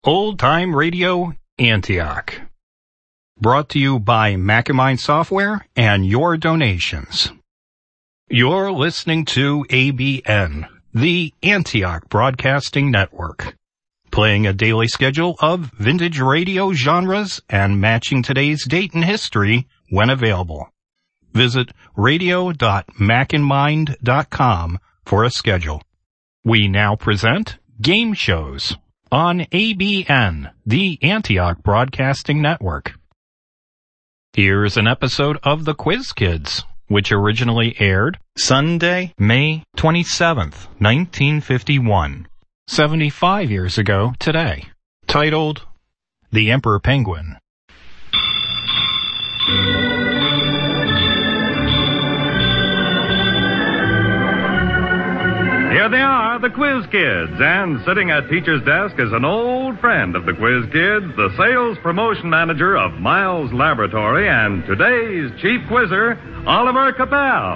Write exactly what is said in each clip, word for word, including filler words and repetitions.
Old Time Radio Antioch. Brought to you by Macamine Software and your donations. You're listening to A B N, the Antioch Broadcasting Network, playing a daily schedule of vintage radio genres and matching today's date in history when available. Visit radio dot macandmind dot com for a schedule. We now present Game Shows on A B N, the Antioch Broadcasting Network. Here's an episode of The Quiz Kids, which originally aired Sunday, May twenty-seventh, nineteen fifty-one, seventy-five years ago today, titled The Emperor Penguin. Here they are, the Quiz Kids, and sitting at teacher's desk is an old friend of the Quiz Kids, the sales promotion manager of Miles Laboratory, and today's chief quizzer, Oliver Capel.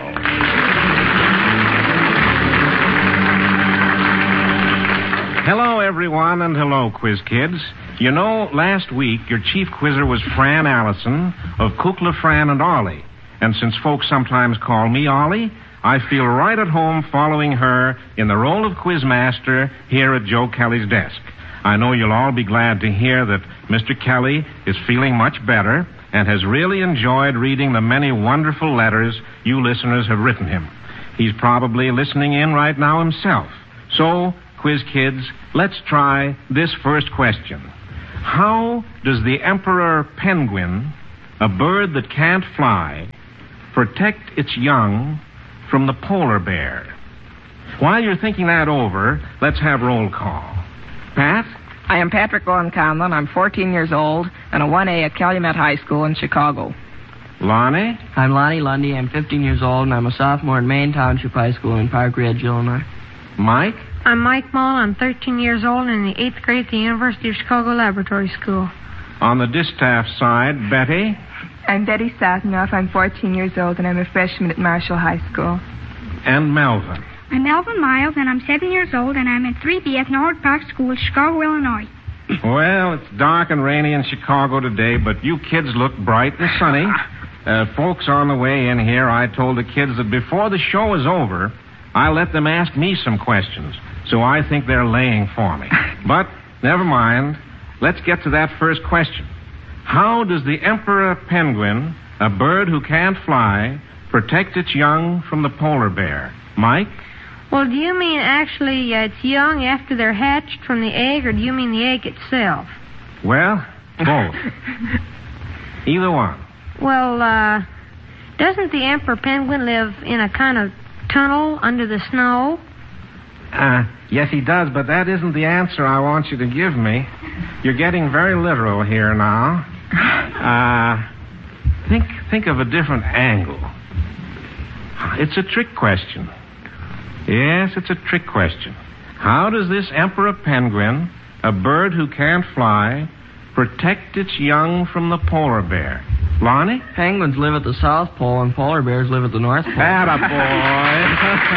Hello, everyone, and hello, Quiz Kids. You know, last week your chief quizzer was Fran Allison of Kukla, Fran, and Ollie. And since folks sometimes call me Ollie, I feel right at home following her in the role of quizmaster here at Joe Kelly's desk. I know you'll all be glad to hear that Mister Kelly is feeling much better and has really enjoyed reading the many wonderful letters you listeners have written him. He's probably listening in right now himself. So, Quiz Kids, let's try this first question. How does the emperor penguin, a bird that can't fly, protect its young from the polar bear? While you're thinking that over, let's have roll call. Pat? I am Patrick Gordon Conlon. I'm fourteen years old and a one A at Calumet High School in Chicago. Lonnie? I'm Lonnie Lundy. I'm fifteen years old and I'm a sophomore at Maine Township High School in Park Ridge, Illinois. Mike? I'm Mike Mullen. I'm thirteen years old and in the eighth grade at the University of Chicago Laboratory School. On the distaff side, Betty? I'm Betty Sotnoff. I'm fourteen years old, and I'm a freshman at Marshall High School. And Melvin. I'm Melvin Miles, and I'm seven years old, and I'm in three B at Norwood Park School, Chicago, Illinois. Well, it's dark and rainy in Chicago today, but you kids look bright and sunny. Uh, folks on the way in here, I told the kids that before the show is over, I let them ask me some questions, so I think they're laying for me. But never mind. Let's get to that first question. How does the emperor penguin, a bird who can't fly, protect its young from the polar bear? Mike? Well, do you mean actually uh, it's young after they're hatched from the egg, or do you mean the egg itself? Well, both. Either one. Well, uh, doesn't the emperor penguin live in a kind of tunnel under the snow? Uh, yes, he does, but that isn't the answer I want you to give me. You're getting very literal here now. Uh, think, think of a different angle. It's a trick question. Yes, it's a trick question. How does this emperor penguin, a bird who can't fly, protect its young from the polar bear? Lonnie? Penguins live at the South Pole and polar bears live at the North Pole. Attaboy.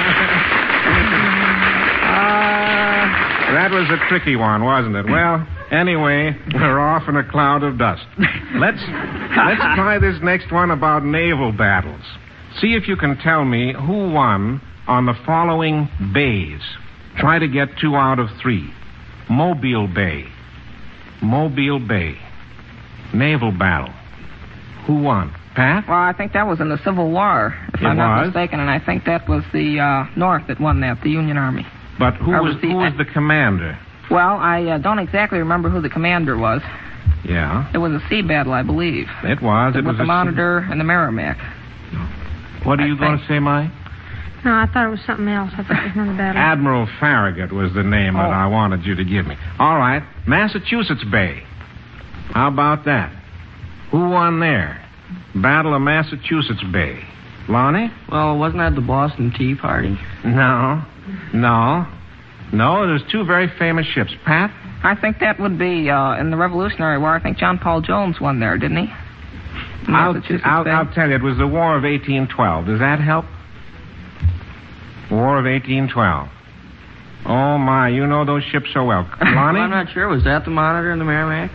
uh, that was a tricky one, wasn't it? Well, anyway, we're off in a cloud of dust. Let's let's try this next one about naval battles. See if you can tell me who won on the following bays. Try to get two out of three. Mobile Bay. Mobile Bay. Naval battle. Who won? Pat? Well, I think that was in the Civil War, if It I'm not was? mistaken, and I think that was the uh, North that won that, the Union Army. But who Or was, was the- who was the commander? Well, I uh, don't exactly remember who the commander was. Yeah, It was a sea battle, I believe. it was. It With was the a- Monitor and the Merrimack. What are I you going think. to say, Mike? No, I thought it was something else. I thought it was another battle. Admiral Farragut was the name that Oh. I wanted you to give me. All right, Massachusetts Bay. How about that? Who won there? Battle of Massachusetts Bay. Lonnie? Well, wasn't that the Boston Tea Party? No. No. No, there's two very famous ships. Pat? I think that would be, uh, in the Revolutionary War, I think John Paul Jones won there, didn't he? I'll, Massachusetts I'll, Bay. I'll tell you, it was the War of eighteen twelve. Does that help? War of eighteen twelve. Oh, my, you know those ships so well. Lonnie? Well, I'm not sure. Was that the Monitor and the Merrimack?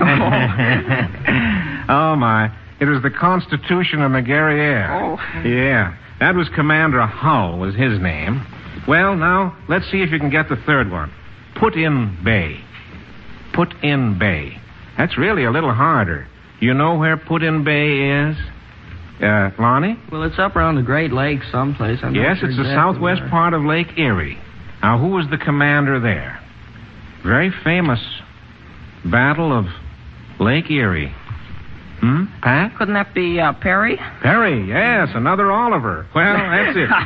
Oh, my. It was the Constitution and the Guerriere. Oh. Yeah. That was Commander Hull was his name. Well, now, let's see if you can get the third one. Put-in Bay. Put-in Bay. That's really a little harder. You know where Put-in Bay is? Uh, Lonnie? Well, it's up around the Great Lakes someplace. I'm yes, not sure it's the exactly southwest where. part of Lake Erie. Now, who was the commander there? Very famous Battle of Lake Erie. Hmm? Pat? Couldn't that be uh, Perry? Perry, yes, another Oliver. Well, that's it.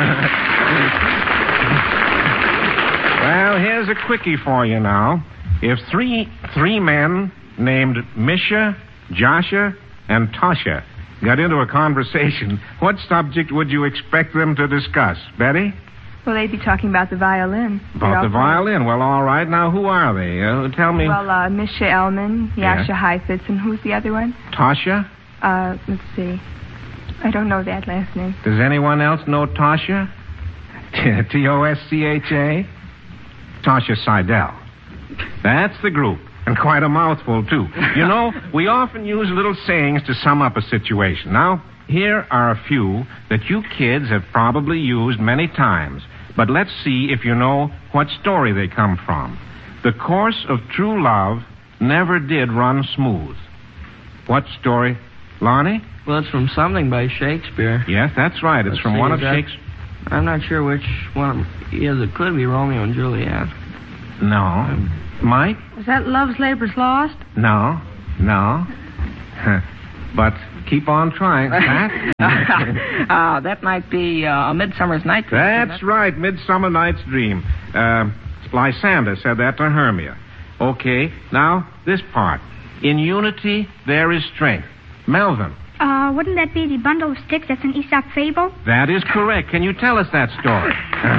Well, here's a quickie for you now. If three three men named Misha, Joshua, and Tosha got into a conversation, what subject would you expect them to discuss? Betty? Well, they'd be talking about the violin. About the violin. Well, all right. Now, who are they? Uh, tell me. Well, uh, Misha Elman, Yasha Yeah. Heifetz, and who's the other one? Tosha? Uh, let's see. I don't know that last name. Does anyone else know Tosha? T O S C H A? Tosha Seidel. That's the group. And quite a mouthful, too. You know, we often use little sayings to sum up a situation. Now, here are a few that you kids have probably used many times. But let's see if you know what story they come from. The course of true love never did run smooth. What story? Lonnie? Well, it's from something by Shakespeare. Yes, that's right. It's Let's from see, one is of that- Shakespeare's... I'm not sure which one it is. It could be Romeo and Juliet. No. Mike? Is that Love's Labor's Lost? No. No. But keep on trying, Pat. uh, that might be uh, A Midsummer's Night Dream. That's right, Midsummer Night's Dream. Uh, Lysander said that to Hermia. Okay, now, this part. In unity, there is strength. Melvin. Uh, wouldn't that be the bundle of sticks that's an Aesop fable? That is correct. Can you tell us that story?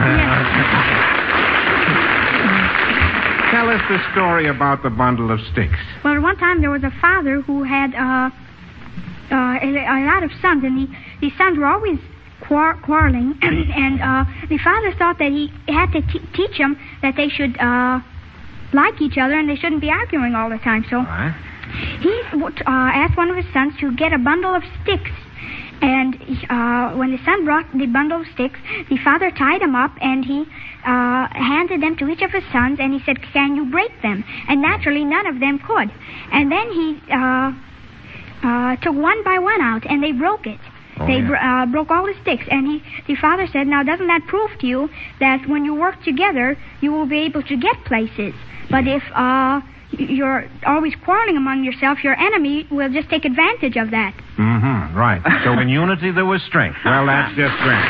Tell us the story about the bundle of sticks. Well, one time there was a father who had uh, uh, a, a lot of sons, and the, the sons were always quar- quarreling. And uh, the father thought that he had to t- teach them that they should uh, like each other and they shouldn't be arguing all the time. So Right. he uh, asked one of his sons to get a bundle of sticks. And uh, when the son brought the bundle of sticks, the father tied them up and he uh, handed them to each of his sons, and he said, "Can you break them?" And naturally, none of them could. And then he uh, uh, took one by one out, and they broke it. Oh, they yeah. br- uh, broke all the sticks. And he, the father said, "Now, doesn't that prove to you that when you work together, you will be able to get places? But if uh, you're always quarreling among yourself, your enemy will just take advantage of that." Mm-hmm, right. So in unity there was strength. Well, that's just great.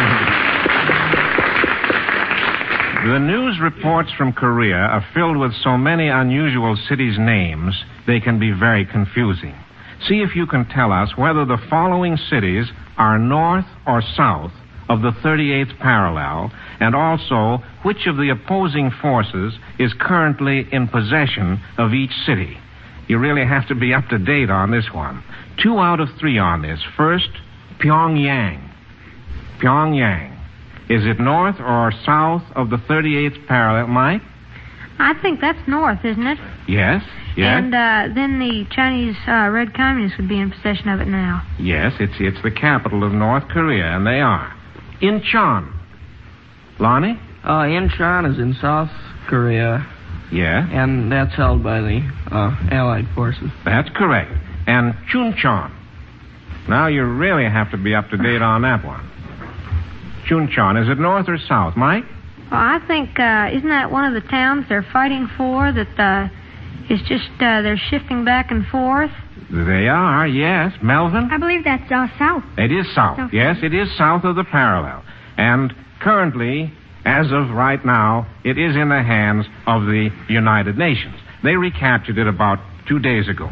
The news reports from Korea are filled with so many unusual cities' names, they can be very confusing. See if you can tell us whether the following cities are north or south of the thirty-eighth parallel, and also which of the opposing forces is currently in possession of each city. You really have to be up to date on this one. Two out of three on this. First, Pyongyang. Pyongyang. Is it north or south of the thirty-eighth parallel, Mike? I think that's north, isn't it? Yes. Yes. And uh, then the Chinese uh, Red Communists would be in possession of it now. Yes, it's it's the capital of North Korea, and they are. Incheon. Lonnie? Uh, Incheon is in South Korea, Yeah. and that's held by the uh, Allied forces. That's correct. And Chuncheon. Now you really have to be up to date on that one. Chuncheon, is it north or south, Mike? Well, I think, uh, isn't that one of the towns they're fighting for that uh, is just, uh, they're shifting back and forth? They are, yes. Melvin? I believe that's uh, south. It is south. South. Yes, it is south of the parallel. And currently, as of right now, it is in the hands of the United Nations. They recaptured it about two days ago.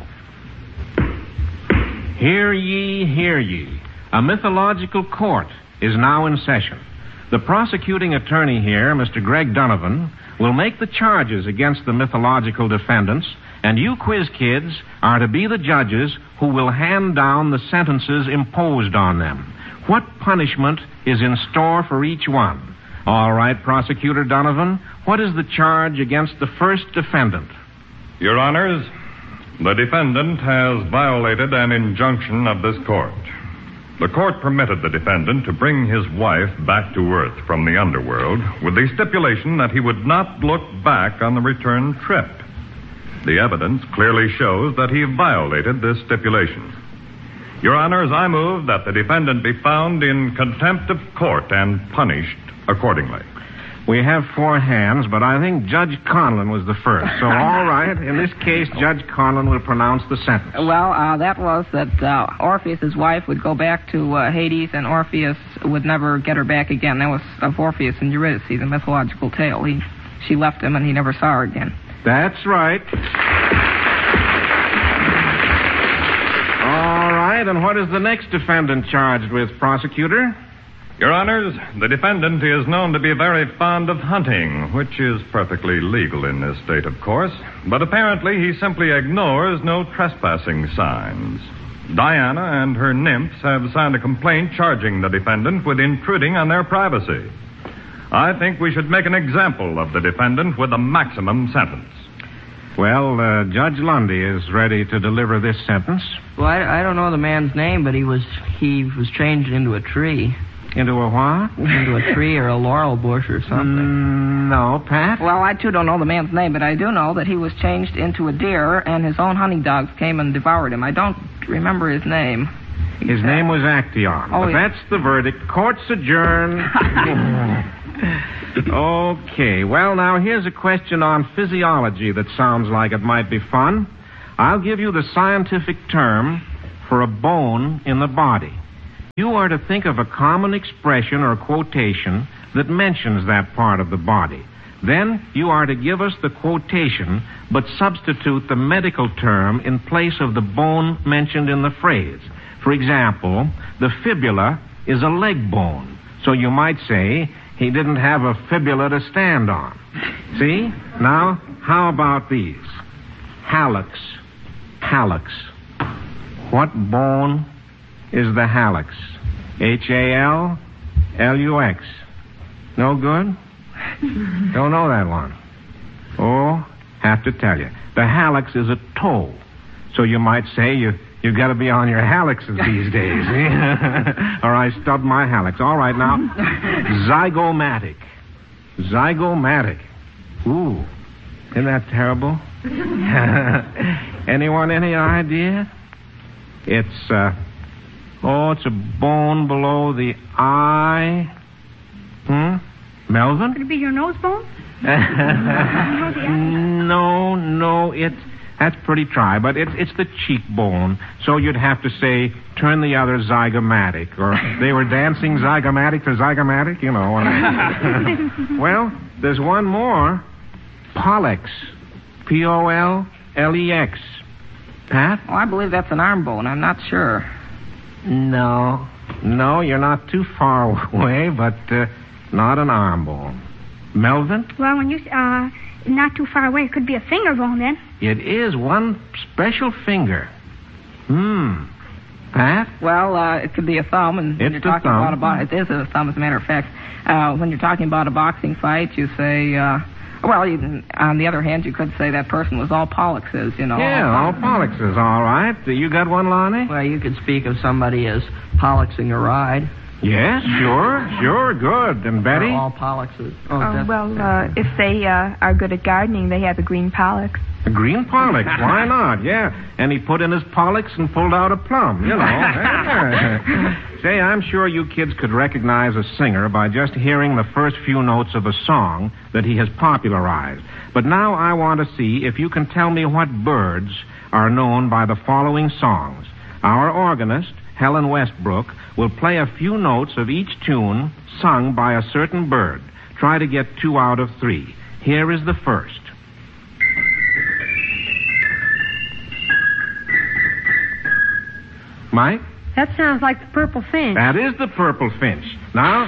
Hear ye, hear ye. A mythological court is now in session. The prosecuting attorney here, Mister Greg Donovan, will make the charges against the mythological defendants, and you quiz kids are to be the judges who will hand down the sentences imposed on them. What punishment is in store for each one? All right, Prosecutor Donovan, what is the charge against the first defendant? Your Honors, the defendant has violated an injunction of this court. The court permitted the defendant to bring his wife back to Earth from the underworld with the stipulation that he would not look back on the return trip. The evidence clearly shows that he violated this stipulation. Your Honors, I move that the defendant be found in contempt of court and punished accordingly. We have four hands, but I think Judge Conlon was the first. So, all right. In this case, Judge Conlon will pronounce the sentence. Well, uh, that was that uh, Orpheus' wife would go back to uh, Hades, and Orpheus would never get her back again. That was of Orpheus and Eurydice, the mythological tale. He, she left him, and he never saw her again. That's right. All right, and what is the next defendant charged with, Prosecutor? Your Honors, the defendant is known to be very fond of hunting, which is perfectly legal in this state, of course. But apparently he simply ignores no trespassing signs. Diana and her nymphs have signed a complaint charging the defendant with intruding on their privacy. I think we should make an example of the defendant with a maximum sentence. Well, uh, Judge Lundy is ready to deliver this sentence. Well, I, I don't know the man's name, but he was he was changed into a tree. Into a what? Into a tree or a laurel bush or something. Mm, no, Pat? Well, I, too, don't know the man's name, but I do know that he was changed into a deer, and his own hunting dogs came and devoured him. I don't remember his name. His uh, name was Actaeon. Oh, but yeah. That's the verdict. Court's adjourned. Okay, well, now here's a question on physiology that sounds like it might be fun. I'll give you the scientific term for a bone in the body. You are to think of a common expression or quotation that mentions that part of the body. Then you are to give us the quotation, but substitute the medical term in place of the bone mentioned in the phrase. For example, the fibula is a leg bone. So you might say, he didn't have a fibula to stand on. See? Now, how about these? Hallux. Hallux. What bone is the hallux? H A L L U X. No good? Don't know that one. Oh, have to tell you. The hallux is a toe. So you might say you, you've got to be on your halluxes these days. Eh? Or I stubbed my hallux. All right, now. Zygomatic. Zygomatic. Ooh, isn't that terrible? Anyone any idea? It's, uh, oh, it's a bone below the eye. Hmm? Melvin? Could it be your nose bone? No, no, it's, that's pretty try, but it's, it's the cheekbone. So you'd have to say, turn the other zygomatic, or they were dancing zygomatic to zygomatic, you know. Well, there's one more. Pollex. P O L L E X. Pat? Oh, I believe that's an arm bone. I'm not sure. No. No, you're not too far away, but uh, not an arm bone. Melvin? Well, when you, uh, not too far away, it could be a finger bone then. It is one special finger. Hmm. Pat? Well, uh, it could be a thumb, and when It's you're the talking thumb. about a bo- it is a thumb, as a matter of fact. Uh, when you're talking about a boxing fight, you say, uh, well, you, on the other hand, you could say that person was all pollexes, you know. Yeah, all pollexes, all right. You got one, Lonnie? Well, you could speak of somebody as pollexing a ride. Yes, sure, sure, good. And Betty? Or all pollexes. Oh, Uh, that's- well, uh, if they uh, are good at gardening, they have a green pollux. A green pollux, why not? Yeah. And he put in his pollux and pulled out a plum, you know. Say, I'm sure you kids could recognize a singer by just hearing the first few notes of a song that he has popularized. But now I want to see if you can tell me what birds are known by the following songs. Our organist, Helen Westbrook, will play a few notes of each tune sung by a certain bird. Try to get two out of three. Here is the first. Mike? That sounds like the purple finch. That is the purple finch. Now,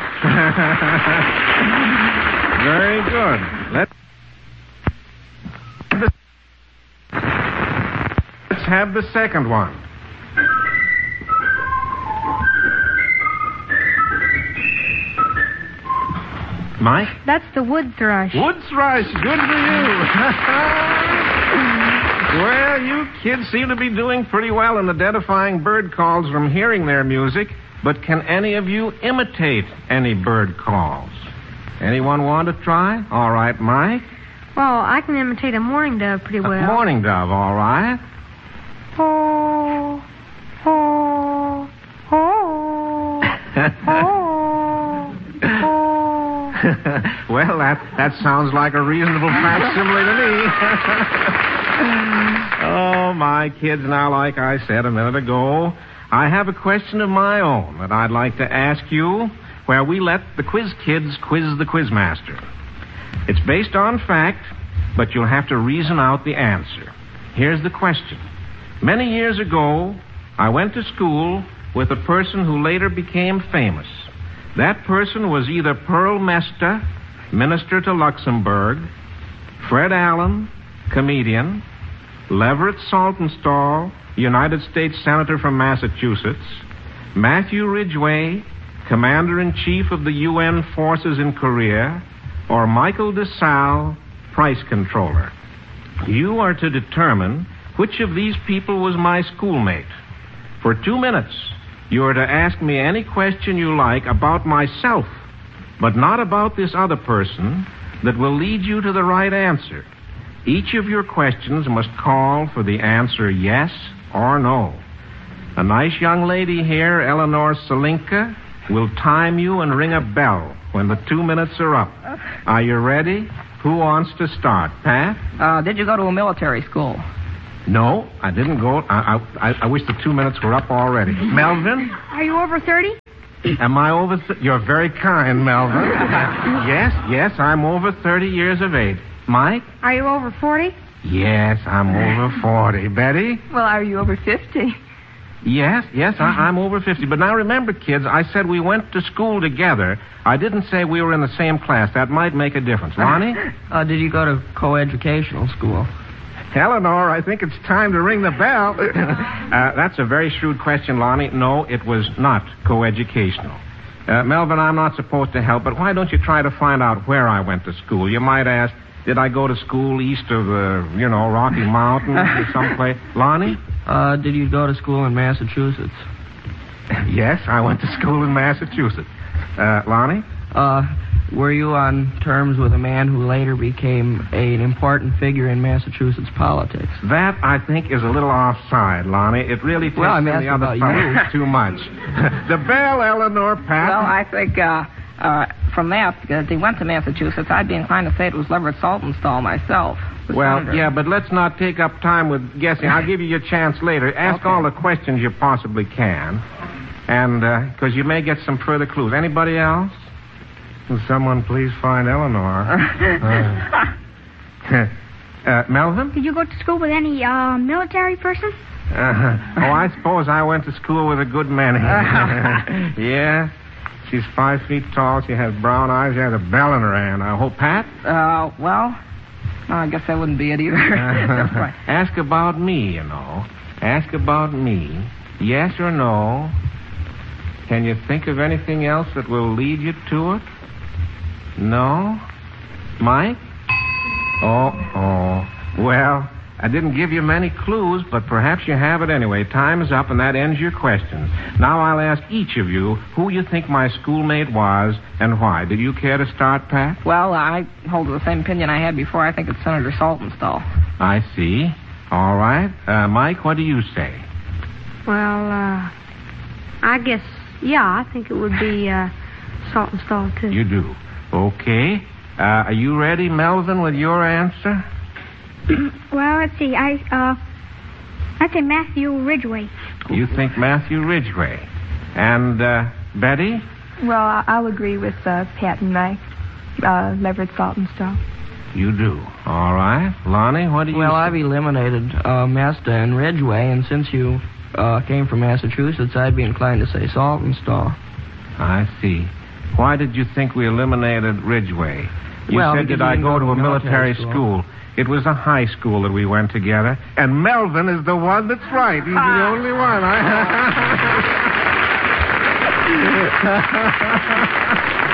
very good. Let's, let's have the second one. Mike? That's the wood thrush. Wood thrush. Good for you. Well, you kids seem to be doing pretty well in identifying bird calls from hearing their music, but can any of you imitate any bird calls? Anyone want to try? All right, Mike. Well, I can imitate a mourning dove pretty well. A mourning dove, all right. Ho, ho, ho, ho, ho. Well, that, that sounds like a reasonable facsimile to me. Oh, my kids, now, like I said a minute ago, I have a question of my own that I'd like to ask you, where we let the quiz kids quiz the quizmaster. It's based on fact, but you'll have to reason out the answer. Here's the question. Many years ago, I went to school with a person who later became famous. That person was either Pearl Mesta, minister to Luxembourg, Fred Allen, comedian, Leverett Saltonstall, United States Senator from Massachusetts, Matthew Ridgway, Commander-in-Chief of the U N forces in Korea, or Michael DeSalle, Price Controller. You are to determine which of these people was my schoolmate. For two minutes, you are to ask me any question you like about myself, but not about this other person, that will lead you to the right answer. Each of your questions must call for the answer yes or no. A nice young lady here, Eleanor Salinka, will time you and ring a bell when the two minutes are up. Are you ready? Who wants to start? Pat? Uh, did you go to a military school? No, I didn't go. I, I, I wish the two minutes were up already. Melvin? Are you over thirty? Am I over... Th- You're very kind, Melvin. Yes, yes, I'm over thirty years of age. Mike? Are you over forty? Yes, I'm over forty. Betty? Well, are you over fifty? Yes, yes, I, I'm over fifty. But now remember, kids, I said we went to school together. I didn't say we were in the same class. That might make a difference. Lonnie? Uh, did you go to coeducational school? Eleanor, I think it's time to ring the bell. uh, that's a very shrewd question, Lonnie. No, it was not coeducational. Uh, Melvin, I'm not supposed to help, but why don't you try to find out where I went to school? You might ask, did I go to school east of the, you know, Rocky Mountains or someplace? Lonnie? Uh, did you go to school in Massachusetts? Yes, I went to school in Massachusetts. Uh, Lonnie? Uh, were you on terms with a man who later became a, an important figure in Massachusetts politics? That, I think, is a little offside, Lonnie. It really takes well, I'm the asking other about fellows you. too much. The bell, Eleanor, Pat. Well, I think uh, uh, from that, because he went to Massachusetts, I'd be inclined to say it was Leverett Saltonstall myself. Well, wondering. yeah, but let's not take up time with guessing. I'll give you your chance later. Ask Okay. all the questions you possibly can. And, because uh, you may get some further clues. Anybody else? Will someone please find Eleanor? uh, uh, Melvin? Did you go to school with any uh, military person? Uh, oh, I suppose I went to school with a good many. Yeah. She's five feet tall. She has brown eyes. She has a bell in her hand. I hope, Pat? Uh, well, no, I guess that wouldn't be it either. That's right. Ask about me, you know. Ask about me. Yes or no. Can you think of anything else that will lead you to it? No? Mike? Oh, oh. Well, I didn't give you many clues, but perhaps you have it anyway. Time is up, and that ends your questions. Now I'll ask each of you who you think my schoolmate was and why. Did you care to start, Pat? Well, I hold the same opinion I had before. I think it's Senator Saltonstall. I see. All right. Uh, Mike, what do you say? Well, uh, I guess, yeah, I think it would be uh, Saltonstall, too. You do. Okay. Uh, are you ready, Melvin, with your answer? Well, let's see. I, uh, I'd say Matthew Ridgway. You think Matthew Ridgway. And, uh, Betty? Well, I- I'll agree with uh, Pat and Mike. Uh, Leverett Saltonstall. You do. All right. Lonnie, what do you Well, say? I've eliminated uh, Mesta and Ridgway, and since you uh, came from Massachusetts, I'd be inclined to say Saltonstall. I see. Why did you think we eliminated Ridgway? You Well, said, because did I you go didn't to a military school? school. It was a high school that we went together, and Melvin is the one that's right. He's the only one. I...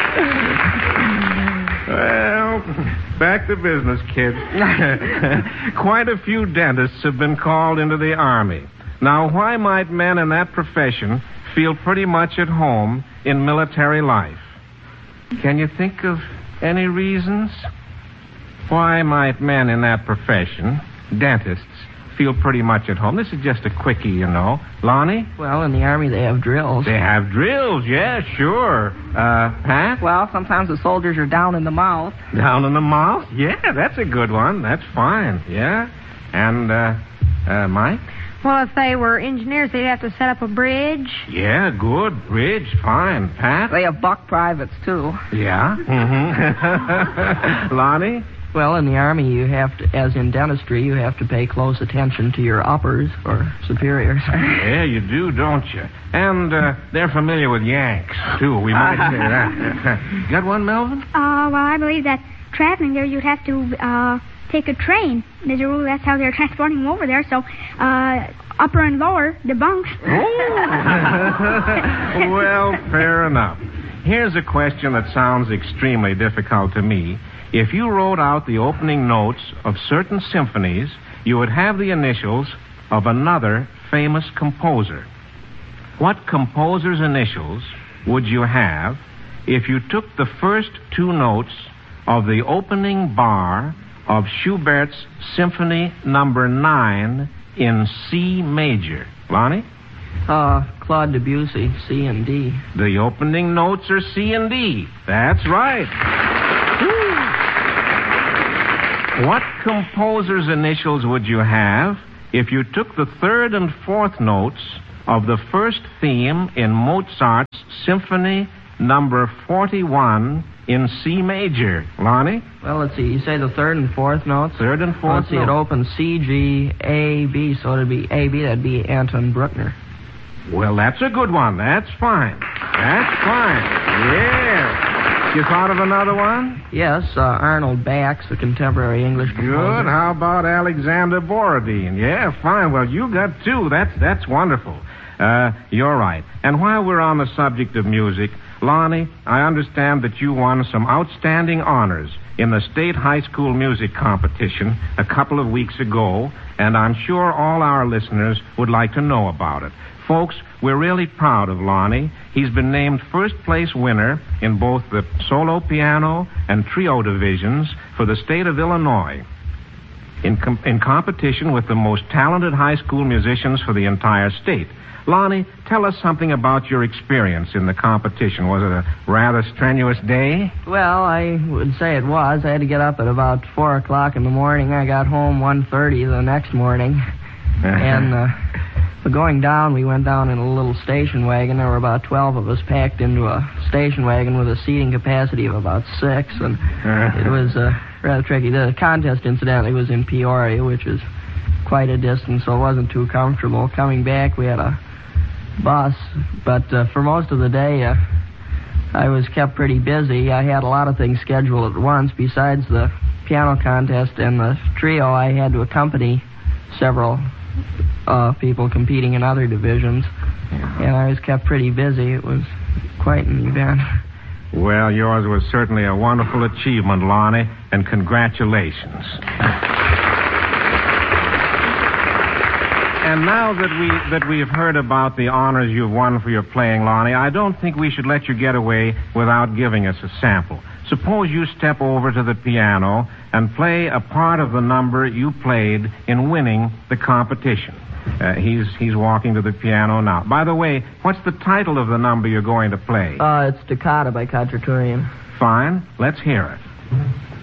Well, back to business, kids. Quite a few dentists have been called into the Army. Now, why might men in that profession feel pretty much at home in military life? Can you think of any reasons? Why might men in that profession, dentists, feel pretty much at home? This is just a quickie, you know. Lonnie? Well, in the Army they have drills. They have drills, yeah, sure. Uh, Pat? Well, sometimes the soldiers are down in the mouth. Down in the mouth? Yeah, that's a good one. That's fine, yeah. And, uh, uh, Mike? Well, if they were engineers, they'd have to set up a bridge. Yeah, good. Bridge, fine. Pat? They have buck privates, too. Yeah? Mm-hmm. Lonnie? Well, in the Army, you have to, as in dentistry, you have to pay close attention to your uppers or superiors. Yeah, you do, don't you? And uh, they're familiar with Yanks, too. We might say that. Got one, Melvin? Uh, well, I believe that traveling there, you'd have to uh, take a train. There's a rule that's how they're transporting them over there. So, uh, upper and lower, the bunks. Oh. Well, fair enough. Here's a question that sounds extremely difficult to me. If you wrote out the opening notes of certain symphonies, you would have the initials of another famous composer. What composer's initials would you have if you took the first two notes of the opening bar of Schubert's Symphony Number Nine in C major? Lonnie? Uh, Claude Debussy, C and D. The opening notes are C and D. That's right. What composer's initials would you have if you took the third and fourth notes of the first theme in Mozart's Symphony Number forty-one in C major? Lonnie? Well, let's see. You say the third and fourth notes? Third and fourth Let's see. notes. It opens C, G, A, B, so it'd be A, B. That'd be Anton Bruckner. Well, that's a good one. That's fine. That's fine. Yeah. You thought of another one? Yes, uh, Arnold Bax, the contemporary English composer. Good. How about Alexander Borodin? Yeah, fine. Well, you got two. That's that's wonderful. Uh, you're right. And while we're on the subject of music, Lonnie, I understand that you won some outstanding honors in the state high school music competition a couple of weeks ago, and I'm sure all our listeners would like to know about it. Folks, we're really proud of Lonnie. He's been named first place winner in both the solo piano and trio divisions for the state of Illinois. In, com- in competition with the most talented high school musicians for the entire state. Lonnie, tell us something about your experience in the competition. Was it a rather strenuous day? Well, I would say it was. I had to get up at about four o'clock in the morning. I got home one thirty the next morning. And uh, going down, we went down in a little station wagon. There were about twelve of us packed into a station wagon with a seating capacity of about six. And it was uh, rather tricky. The contest, incidentally, was in Peoria, which is quite a distance, so it wasn't too comfortable. Coming back, we had a bus, but uh, for most of the day, uh, I was kept pretty busy. I had a lot of things scheduled at once. Besides the piano contest and the trio, I had to accompany several uh, people competing in other divisions, and I was kept pretty busy. It was quite an event. Well, yours was certainly a wonderful achievement, Lonnie, and congratulations. And now that we that we've heard about the honors you've won for your playing, Lonnie, I don't think we should let you get away without giving us a sample. Suppose you step over to the piano and play a part of the number you played in winning the competition. Uh, he's he's walking to the piano now. By the way, what's the title of the number you're going to play? Uh, it's Toccata by Khachaturian. Fine. Let's hear it.